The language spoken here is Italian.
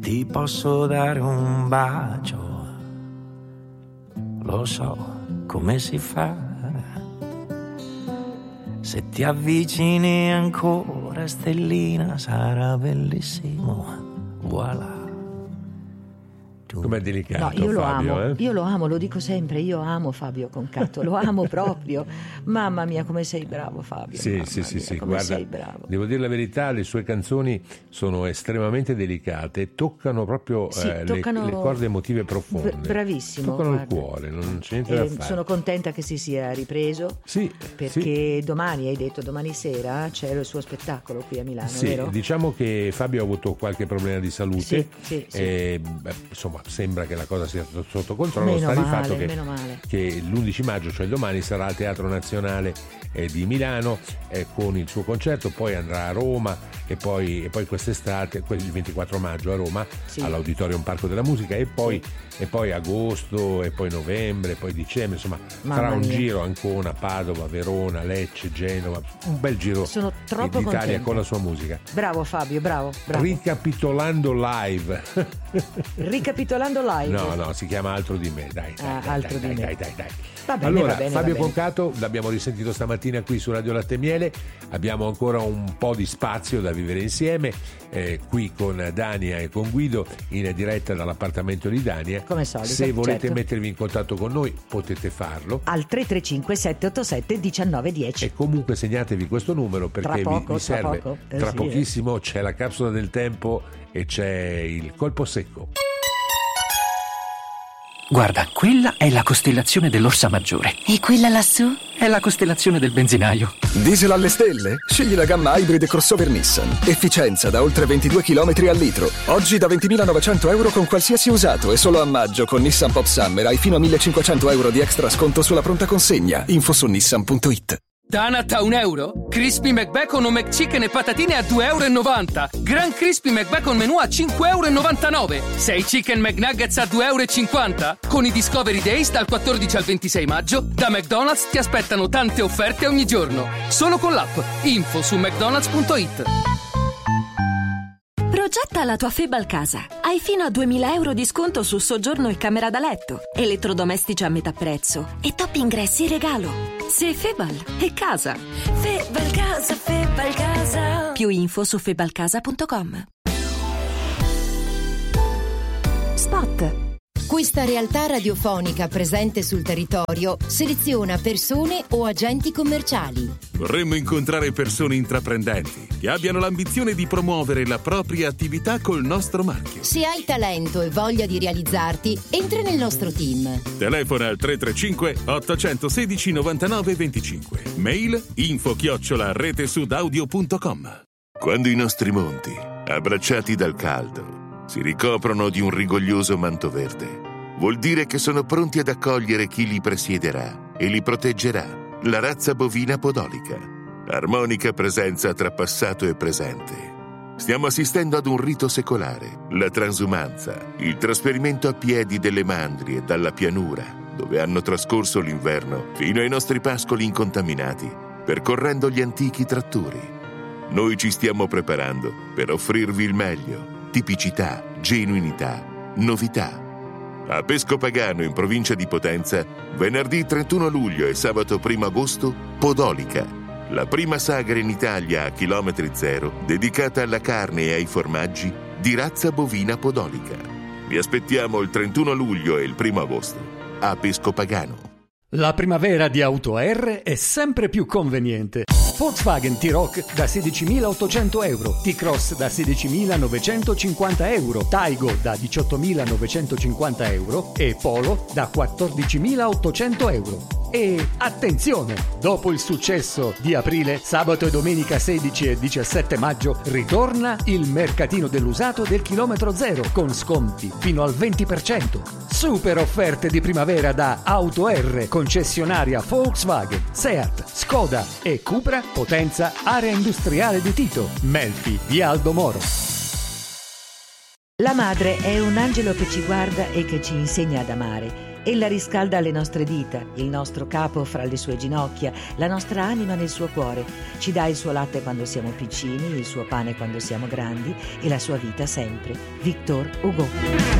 ti posso dare un bacio, lo so come si fa. Se ti avvicini ancora, stellina, sarà bellissimo. Voilà. Com'è delicato, No, io lo Fabio, amo, io lo amo, lo dico sempre, io amo Fabio Concato, lo amo proprio. Mamma mia, come sei bravo, Fabio. Sì, mamma sì, mia, sì, come guarda, sei bravo. devo dire la verità, le sue canzoni sono estremamente delicate, toccano proprio Sì, toccano le corde emotive profonde. Bravissimo. Toccano guarda. il cuore, non c'è niente da fare. Sono contenta che si sia ripreso, Sì, perché sì. domani, hai detto, domani sera c'è il suo spettacolo qui a Milano, Sì, vero? diciamo che Fabio ha avuto qualche problema di salute, Sì. insomma sembra che la cosa sia sotto controllo. Meno Sta di male, fatto meno male. che l'11 maggio, cioè domani, sarà al Teatro Nazionale di Milano con il suo concerto, poi andrà a Roma e poi quest'estate, il 24 maggio a Roma, Sì. all'Auditorium Parco della Musica, e poi agosto, e poi novembre, e poi dicembre, insomma farà un mia. giro: Ancona, Padova, Verona, Lecce, Genova, un bel giro Sono troppo d'Italia contenta. con la sua musica. Bravo Fabio, bravo. Ricapitolando live. Ricapitolando live. No, si chiama Altro di me, dai. Altro di me. Dai. Va bene, Allora, va bene, Fabio va bene. Concato l'abbiamo risentito stamattina qui su Radio Latte e Miele. Abbiamo ancora un po' di spazio da vivere insieme, qui con Dania e con Guido, in diretta dall'appartamento di Dania. Come solito, Se volete certo. mettervi in contatto con noi, potete farlo. Al 335 787 1910. E comunque segnatevi questo numero, perché Tra poco, vi serve. tra poco. Tra Sì, pochissimo c'è la capsula del tempo e c'è il colpo secco. Guarda, quella è la costellazione dell'Orsa Maggiore. E quella lassù? È la costellazione del benzinaio. Diesel alle stelle? Scegli la gamma hybrid crossover Nissan. Efficienza da oltre 22 km al litro. Oggi da 20.900 euro con qualsiasi usato, e solo a maggio con Nissan Pop Summer hai fino a 1.500 euro di extra sconto sulla pronta consegna. Info su nissan.it. Donut a €1, Crispy McBacon o McChicken e patatine a €2,90, Gran Crispy McBacon menù a €5,99, 6 Chicken McNuggets a €2,50. Con i Discovery Days dal 14 al 26 maggio, da McDonald's ti aspettano tante offerte ogni giorno. Solo con l'app. Info su mcdonalds.it. Progetta la tua Febal casa. Hai fino a €2.000 di sconto su soggiorno e camera da letto, elettrodomestici a metà prezzo e top ingressi in regalo. Se Febal è casa. Febal casa, Febal casa. Più info su febalcasa.com. Spot. Questa realtà radiofonica presente sul territorio seleziona persone o agenti commerciali. Vorremmo incontrare persone intraprendenti che abbiano l'ambizione di promuovere la propria attività col nostro marchio. Se hai talento e voglia di realizzarti, entra nel nostro team. Telefona al 335 816 99 25. Mail info@retesudaudio.com. Quando i nostri monti, abbracciati dal caldo, si ricoprono di un rigoglioso manto verde, vuol dire che sono pronti ad accogliere chi li presiederà e li proteggerà. La razza bovina podolica. Armonica presenza tra passato e presente. Stiamo assistendo ad un rito secolare, la transumanza, il trasferimento a piedi delle mandrie dalla pianura, dove hanno trascorso l'inverno, fino ai nostri pascoli incontaminati, percorrendo gli antichi trattori. Noi ci stiamo preparando per offrirvi il meglio. Tipicità, genuinità, novità. A Pesco Pagano, in provincia di Potenza, venerdì 31 luglio e sabato 1 agosto, Podolica, la prima sagra in Italia a chilometri zero dedicata alla carne e ai formaggi di razza bovina podolica. Vi aspettiamo il 31 luglio e il 1 agosto a Pesco Pagano. La primavera di Auto R è sempre più conveniente. Volkswagen T-Roc da 16.800 euro, T-Cross da 16.950 euro, Taigo da 18.950 euro e Polo da 14.800 euro. E attenzione! Dopo il successo di aprile, sabato e domenica 16 e 17 maggio ritorna il mercatino dell'usato del chilometro zero con sconti fino al 20%. Super offerte di primavera da Auto R, concessionaria Volkswagen, Seat, Skoda e Cupra, Potenza, area industriale di Tito, Melfi, via Aldo Moro. La madre è un angelo che ci guarda e che ci insegna ad amare. Ella riscalda le nostre dita, il nostro capo fra le sue ginocchia, la nostra anima nel suo cuore. Ci dà il suo latte quando siamo piccini, il suo pane quando siamo grandi e la sua vita sempre. Victor Hugo.